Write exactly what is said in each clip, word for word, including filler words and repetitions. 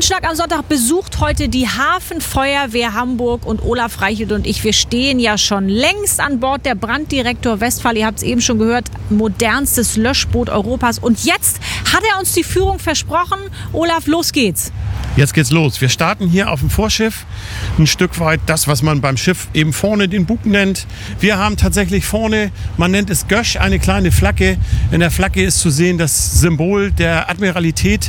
Schlag am Sonntag besucht heute die Hafenfeuerwehr Hamburg und Olaf Reichelt und ich, wir stehen ja schon längst an Bord der Branddirektor Westphal. Ihr habt es eben schon gehört, modernstes Löschboot Europas. Und jetzt hat er uns die Führung versprochen. Olaf, los geht's. Jetzt geht's los. Wir starten hier auf dem Vorschiff, ein Stück weit das, was man beim Schiff eben vorne den Bug nennt. Wir haben tatsächlich vorne, man nennt es Gösch, eine kleine Flagge. In der Flagge ist zu sehen das Symbol der Admiralität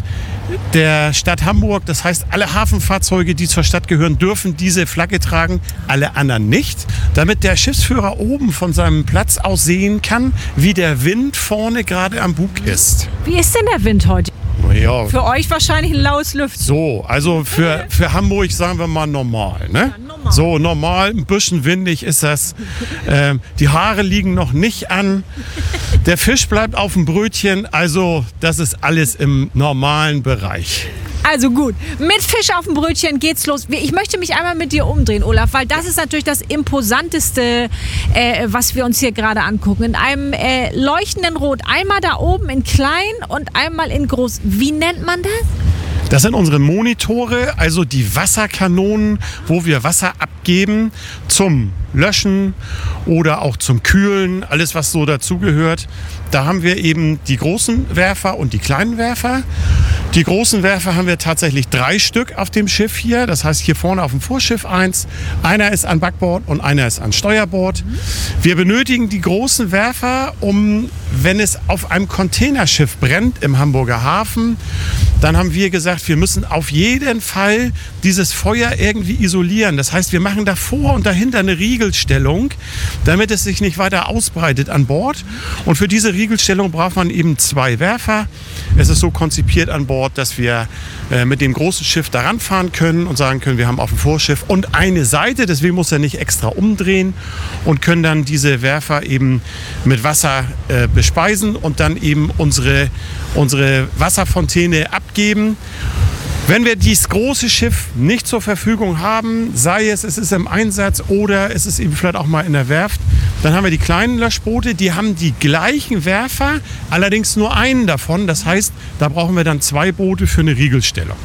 der Stadt Hamburg. Das heißt, alle Hafenfahrzeuge, die zur Stadt gehören, dürfen diese Flagge tragen, alle anderen nicht. Damit der Schiffsführer oben von seinem Platz aus sehen kann, wie der Wind vorne gerade am Bug ist. Wie ist denn der Wind heute? Ja. Für euch wahrscheinlich ein laues Lüftchen. So, also für, für Hamburg sagen wir mal normal, ne? Ja, normal. So normal, ein bisschen windig ist das. Ähm, die Haare liegen noch nicht an. Der Fisch bleibt auf dem Brötchen. Also das ist alles im normalen Bereich. Also gut, mit Fisch auf dem Brötchen geht's los. Ich möchte mich einmal mit dir umdrehen, Olaf, weil das ist natürlich das Imposanteste, äh, was wir uns hier gerade angucken. In einem äh, leuchtenden Rot, einmal da oben in klein und einmal in groß. Wie nennt man das? Das sind unsere Monitore, also die Wasserkanonen, wo wir Wasser abgeben zum Löschen oder auch zum Kühlen, alles was so dazugehört. Da haben wir eben die großen Werfer und die kleinen Werfer. Die großen Werfer haben wir tatsächlich drei Stück auf dem Schiff hier. Das heißt hier vorne auf dem Vorschiff eins. Einer ist an Backbord und einer ist an Steuerbord. Wir benötigen die großen Werfer, um, wenn es auf einem Containerschiff brennt im Hamburger Hafen, dann haben wir gesagt, wir müssen auf jeden Fall dieses Feuer irgendwie isolieren. Das heißt, wir machen davor und dahinter eine Riegelstellung, damit es sich nicht weiter ausbreitet an Bord. Und für diese Riegelstellung braucht man eben zwei Werfer. Es ist so konzipiert an Bord, dass wir äh, mit dem großen Schiff daran fahren können und sagen können, wir haben auf dem Vorschiff und eine Seite, deswegen muss er nicht extra umdrehen und können dann diese Werfer eben mit Wasser äh, bespeisen und dann eben unsere, unsere Wasserfontäne abgeben. Wenn wir dieses große Schiff nicht zur Verfügung haben, sei es, es ist im Einsatz oder es ist eben vielleicht auch mal in der Werft, dann haben wir die kleinen Löschboote, die haben die gleichen Werfer, allerdings nur einen davon. Das heißt, da brauchen wir dann zwei Boote für eine Riegelstellung.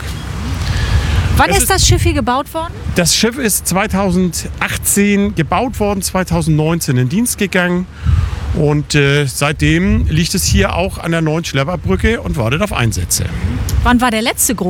Wann Es ist das Schiff hier gebaut worden? Das Schiff ist zweitausendachtzehn gebaut worden, zweitausendneunzehn in Dienst gegangen. Und äh, seitdem liegt es hier auch an der neuen Schlepperbrücke und wartet auf Einsätze. Wann war der letzte große?